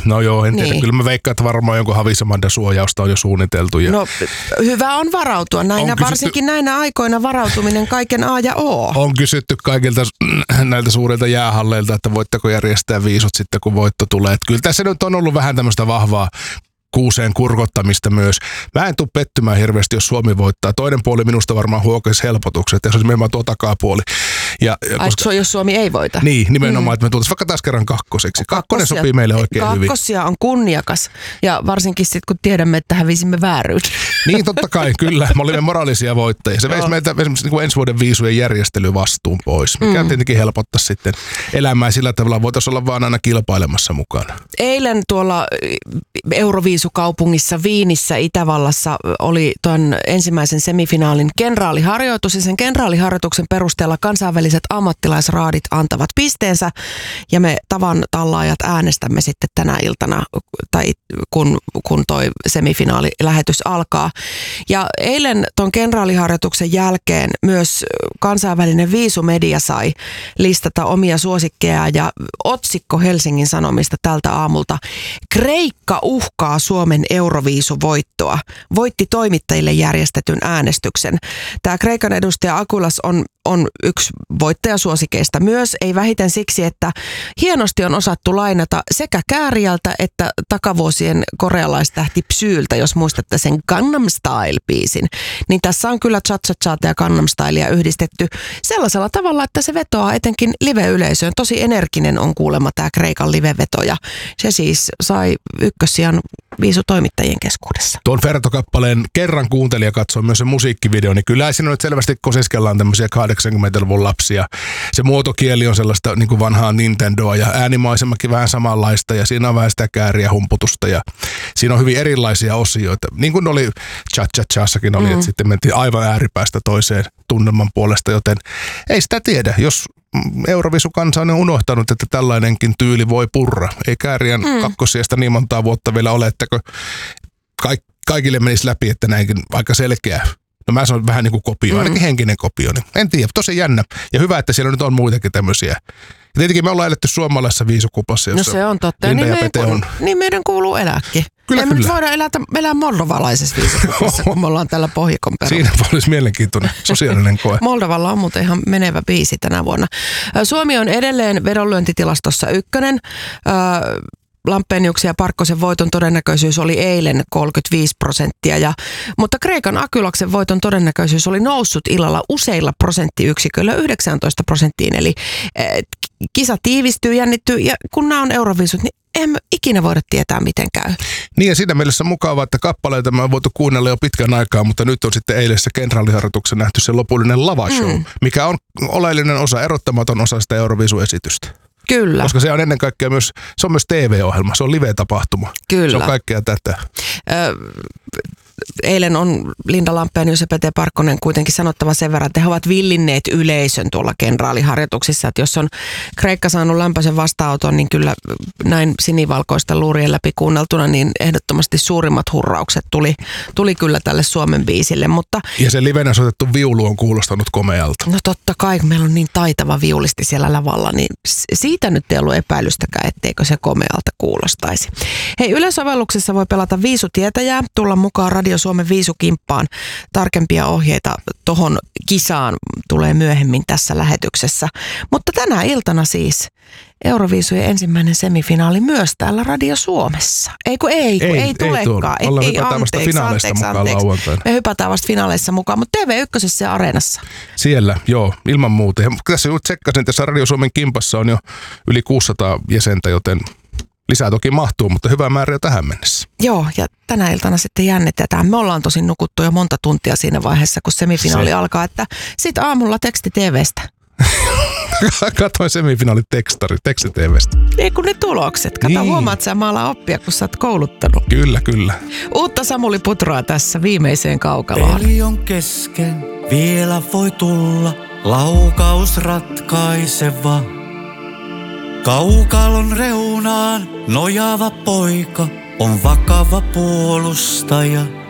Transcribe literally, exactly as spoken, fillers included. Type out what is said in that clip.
No joo, en tiedä. Niin. Kyllä mä veikkaan, että varmaan jonkun Havisamandan suojausta on jo suunniteltu. Ja no hyvä on varautua. Näinä, on kysytty, varsinkin näinä aikoina varautuminen kaiken A ja O. On kysytty kaikilta näiltä suurilta jäähalleilta, että voitteko järjestää viisut sitten, kun voitto tulee. Että kyllä tässä nyt on ollut vähän tämmöistä vahvaa kuuseen kurkottamista myös. Mä en tule pettymään hirveästi, jos Suomi voittaa. Toinen puoli minusta varmaan huokaisi helpotukset, ja se olisi nimenomaan tuo takapuoli. Ja, Ai, koska, jos Suomi ei voita? Niin, nimenomaan, mm. että me tultaisiin vaikka taas kerran kakkoseksi. Kakkonen sopii meille oikein kakkosia hyvin. Kakkosia on kunniakas, ja varsinkin sitten, kun tiedämme, että hävisimme vääryyn. Niin, totta kai, kyllä. Me olimme moraalisia voittajia. Se veisi meiltä esimerkiksi niin kuin ensi vuoden viisujen järjelyvastuun pois, mikä mm. tietenkin helpottaa sitten elämää sillä tavalla. Voitaisiin olla vaan aina kilpailemassa mukana. Eilen tuolla Euroviisukaupungissa Viinissä Itävallassa oli tuon ensimmäisen semifinaalin kenraaliharjoitus, ja sen kenraaliharjoituksen perusteella kansainväliset ammattilaisraadit antavat pisteensä, ja me tavan tallaajat äänestämme sitten tänä iltana, tai kun, kun toi semifinaalilähetys alkaa. Ja eilen tuon kenraaliharjoituksen jälkeen myös kansainvälinen viisumedia sai listata omia suosikkeja, ja otsikko Helsingin Sanomista tältä aamulta: Kreikka uhkaa Suomen Euroviisuvoittoa. Voitti toimittajille järjestetyn äänestyksen. Tämä Kreikan edustaja Akulas on, on yksi voittajasuosikeista myös, ei vähiten siksi, että hienosti on osattu lainata sekä Kääriältä että takavuosien korealaistähti Psyyltä, jos muistatte sen Gangnam Style-biisin. Niin tässä on kyllä cha-cha-chata ja Gangnam Stylea yhdistetty sellaisella tavalla, että se vetoaa etenkin live-yleisöön. Tosi energinen on kuulemma tämä Kreikan live-veto, ja se siis sai ykkössijan viisutoimittajien keskuudessa. Tuon Ferto-kappaleen kerran kuuntelija katsoi myös se musiikkivideo, niin kyllä siinä nyt selvästi kosiskellaan tämmöisiä kahdeksankymmentäluvun lapsia. Se muotokieli on sellaista niin kuin vanhaa Nintendoa, ja äänimaisemakin vähän samanlaista, ja siinä on vähän sitä kääriä humputusta, ja siinä on hyvin erilaisia osioita. Niin kuin oli Cha-Cha-Chassakin oli, mm. että sitten mentiin aivan ääripäästä toiseen tunnelman puolesta, joten ei sitä tiedä, jos Euroviisukansa on unohtanut, että tällainenkin tyyli voi purra. Ei Kääriän mm. kakkosijasta niin montaa vuotta vielä ole, että kaik- kaikille menisi läpi, että näinkin aika selkeä. No mä sanon vähän niin kuin kopio, mm. ainakin henkinen kopio. Niin en tiedä, tosi jännä. Ja hyvä, että siellä nyt on muitakin tämmöisiä. Ja tietenkin me ollaan eletty suomalaisessa viisukupassa, jossa no se on totta. Linda niin ja Pete on. Niin meidän kuuluu elääkin. Kyllä, Emme kyllä. nyt voida elää, elää moldovalaisessa viisukupassa, kun me ollaan täällä pohjikon perulla. Siinä olisi mielenkiintoinen sosiaalinen koe. Moldovalla on muuten ihan menevä biisi tänä vuonna. Suomi on edelleen vedonlyöntitilastossa ykkönen. Lampeniuksen ja Parkkosen voiton todennäköisyys oli eilen kolmekymmentäviisi prosenttia, ja, mutta Kreikan Akylaksen voiton todennäköisyys oli noussut illalla useilla prosenttiyksiköillä yhdeksäntoista prosenttiin, eli eh, kisa tiivistyy, jännittyy, ja kun nämä on Euroviisut, niin emme ikinä voida tietää, miten käy. Niin, ja siinä mielessä mukavaa, että kappaleita me on voitu kuunnella jo pitkän aikaa, mutta nyt on sitten eilisessä kenraaliharjoituksessa nähty se lopullinen lavashow, mm. mikä on oleellinen osa, erottamaton osa sitä Euroviisu-esitystä. Kyllä. Koska se on ennen kaikkea myös, se on myös T V-ohjelma, se on live-tapahtuma. Kyllä. Se on kaikkea tätä. Ö, eilen on Linda Lampenius ja Pete Parkkonen kuitenkin sanottava sen verran, että he ovat villinneet yleisön tuolla kenraaliharjoituksissa. Että jos on Kreikka saanut lämpöisen vastaanoton, niin kyllä näin sinivalkoista luurien läpi kuunneltuna, niin ehdottomasti suurimmat hurraukset tuli, tuli kyllä tälle Suomen biisille. Mutta, ja se livenä soitettu viulu on kuulostanut komealta. No totta kai, kun meillä on niin taitava viulisti siellä lavalla, niin siitä nyt ei ollut epäilystäkään, etteikö se komealta kuulostaisi. Hei, Yle-sovelluksessa voi pelata viisutietäjää, tulla mukaan Radio Suomen viisukimppaan. Tarkempia ohjeita tohon kisaan tulee myöhemmin tässä lähetyksessä. Mutta tänä iltana siis Euroviisujen ensimmäinen semifinaali myös täällä Radio Suomessa. Ei kun ei, kun ei, ei tulekaan. Ei, ei, hypätään vasta finaaleista mukaan lauantaina. Me hypätään vasta finaaleissa mukaan, mutta T V yksi ja Areenassa. Siellä, joo, ilman muuta. Ja tässä nyt tsekkasin, että tässä Radio Suomen kimpassa on jo yli kuusisataa jäsentä, joten lisää toki mahtuu, mutta hyvää määrää tähän mennessä. Joo, ja tänä iltana sitten jännitetään. Me ollaan tosin nukuttu jo monta tuntia siinä vaiheessa, kun semifinaali Se. alkaa, että sit aamulla teksti T V:stä. Katoin semifinaalit tekstari, teksti T V:stä. Ei kun ne tulokset. Kato, niin. Huomaat, sä maalaa oppia, kun sä oot kouluttanut. Kyllä, kyllä. Uutta Samuli Putraa tässä viimeiseen kaukaloon. Peli on kesken, vielä voi tulla laukaus ratkaiseva. Kaukalon reunaan nojaava poika on vakava puolustaja.